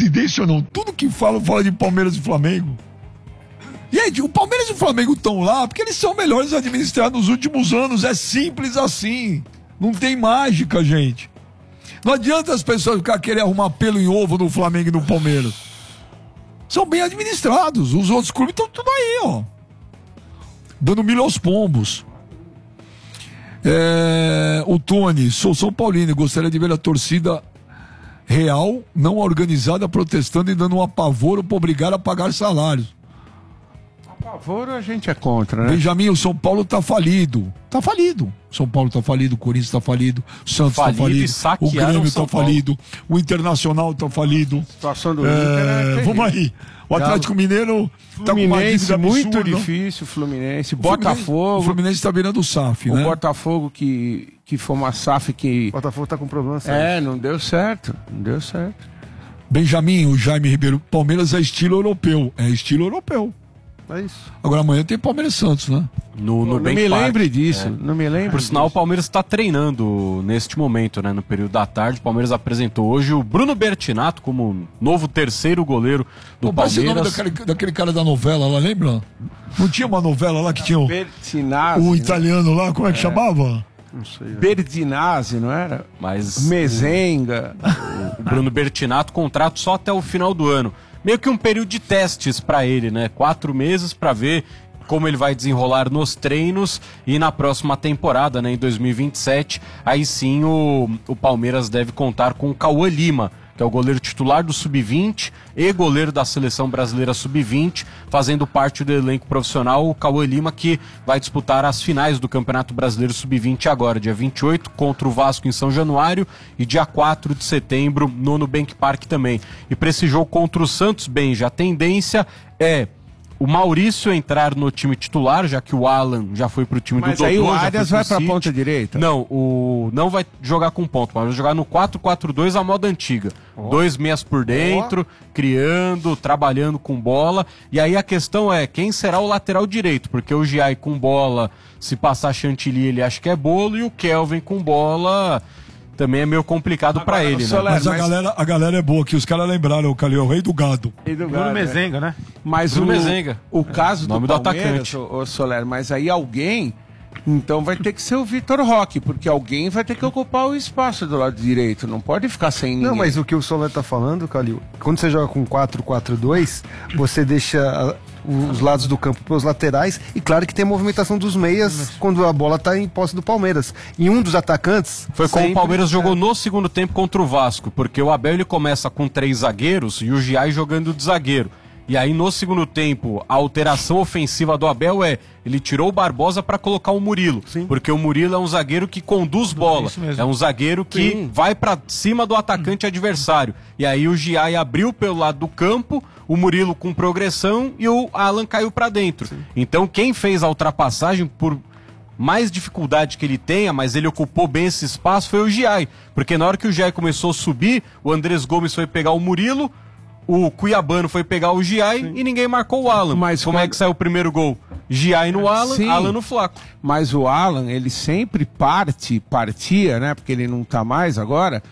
coincidência ou não? Tudo que fala de Palmeiras e Flamengo. Gente, o Palmeiras e o Flamengo estão lá porque eles são melhores administrados nos últimos anos. É simples assim. Não tem mágica, gente. Não adianta as pessoas ficar querendo arrumar pelo em ovo no Flamengo e no Palmeiras. São bem administrados. Os outros clubes estão tudo aí, ó. Dando milho aos pombos. O Tony, sou São Paulino e gostaria de ver a torcida real, não organizada, protestando e dando um apavoro para obrigar a pagar salários. Apavoro a gente é contra, né? Benjamin, o São Paulo tá falido. Tá falido. São Paulo tá falido, o Corinthians tá falido, o Santos tá falido, o Grêmio tá falido, o Internacional tá falido. A situação do Inter vamos aí. O Atlético Mineiro tá com uma dívida muito absurda. Difícil, Fluminense, Botafogo. O Fluminense tá virando o SAF, né? O Botafogo que foi uma SAF que... O Botafogo tá com problema sério. Não deu certo, não deu certo. Benjamin, o Jaime Ribeiro, Palmeiras é estilo europeu. É estilo europeu. É isso. Agora amanhã tem Palmeiras Santos, né? Não me lembre disso. Não me lembro. Por sinal, o Palmeiras está treinando neste momento, né? No período da tarde. O Palmeiras apresentou hoje o Bruno Bertinato como novo terceiro goleiro do Palmeiras. Parece o nome daquele cara da novela lá, lembra? Não tinha uma novela lá que tinha o italiano lá, como é que chamava? Não sei. Berdinazzi, não era? Mas Mezenga. O Bruno Bertinato, contrato só até o final do ano. Meio que um período de testes para ele, né? 4 meses para ver como ele vai desenrolar nos treinos e na próxima temporada, né? Em 2027, aí sim o Palmeiras deve contar com o Cauã Lima, que é o goleiro titular do Sub-20 e goleiro da Seleção Brasileira Sub-20, fazendo parte do elenco profissional, o Cauã Lima, que vai disputar as finais do Campeonato Brasileiro Sub-20 agora, dia 28, contra o Vasco em São Januário, e dia 4 de setembro no Nubank Park também. E para esse jogo contra o Santos, Benja, a tendência é o Maurício entrar no time titular, já que o Alan já foi pro time do Dodô. Mas aí o Arias vai pra ponta direita? Não, não vai jogar com ponto, mas vai jogar no 4-4-2 à moda antiga. 2 meias por dentro, criando, trabalhando com bola. E aí a questão é, quem será o lateral direito? Porque o Giai com bola, se passar Chantilly, ele acha que é bolo, e o Kelvin com bola também é meio complicado pra ele, né? Mas a galera é boa, que os caras lembraram o Calil, o rei do gado. Bruno Mezenga, né? Mas o caso nome do Palmeiras, do atacante. Soler, mas aí alguém, então vai ter que ser o Vitor Roque, porque alguém vai ter que ocupar o espaço do lado direito, não pode ficar sem ninguém. Não, mas o que o Soler tá falando, Calil, quando você joga com 4-4-2, você deixa os lados do campo para os laterais, e claro que tem a movimentação dos meias quando a bola tá em posse do Palmeiras. E um dos atacantes... Foi como o Palmeiras jogou no segundo tempo contra o Vasco, porque o Abel ele começa com 3 zagueiros e o Giai jogando de zagueiro. E aí no segundo tempo, a alteração ofensiva do Abel ele tirou o Barbosa para colocar o Murilo. Sim. Porque o Murilo é um zagueiro que conduz bola. É um zagueiro que vai para cima do atacante adversário. E aí o Giai abriu pelo lado do campo, o Murilo com progressão e o Alan caiu para dentro. Sim. Então quem fez a ultrapassagem, por mais dificuldade que ele tenha, mas ele ocupou bem esse espaço, foi o Giai. Porque na hora que o Giai começou a subir, o Andrés Gomes foi pegar o Murilo, o Cuiabano foi pegar o Giai e ninguém marcou o Alan. Mas como é que saiu o primeiro gol? Giai no Alan, Alan no Flaco. Mas o Alan, ele sempre partia, né? Porque ele não tá mais agora,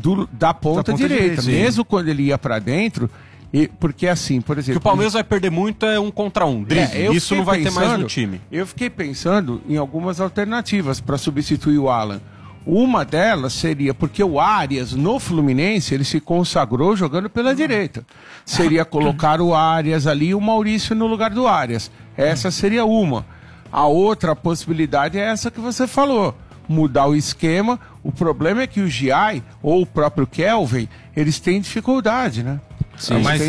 da ponta direita. Mesmo quando ele ia pra dentro, porque assim, por exemplo... O que o Palmeiras vai perder muito é 1 contra 1. Isso não vai ter mais no time. Eu fiquei pensando em algumas alternativas para substituir o Alan. Uma delas seria, porque o Arias, no Fluminense, ele se consagrou jogando pela direita. Seria colocar o Arias ali e o Maurício no lugar do Arias. Essa seria uma. A outra possibilidade é essa que você falou. Mudar o esquema. O problema é que o Giai, ou o próprio Kelvin, eles têm dificuldade, né? Sim, mas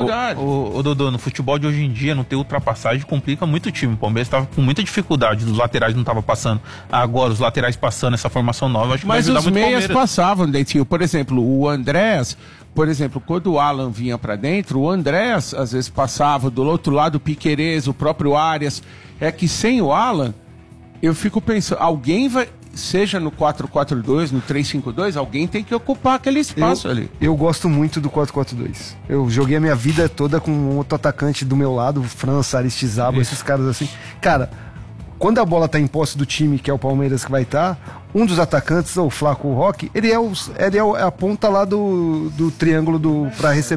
o Dodô, no futebol de hoje em dia, não ter ultrapassagem complica muito o time. O Palmeiras estava com muita dificuldade, os laterais não estavam passando. Agora, os laterais passando essa formação nova, acho que vai ajudar muito o Palmeiras. Mas os meias passavam, Dentinho. Por exemplo, o Andrés, quando o Alan vinha para dentro, o Andrés às vezes passava, do outro lado o Piquerez, o próprio Arias. É que sem o Alan, eu fico pensando, alguém vai... Seja no 4-4-2, no 3-5-2, alguém tem que ocupar aquele espaço ali. Eu gosto muito do 4-4-2. Eu joguei a minha vida toda com um outro atacante do meu lado, França, Aristizábal, esses caras assim. Cara, quando a bola tá em posse do time, que é o Palmeiras que vai estar, um dos atacantes, o Flaco Roque, ele é a ponta lá do triângulo pra receber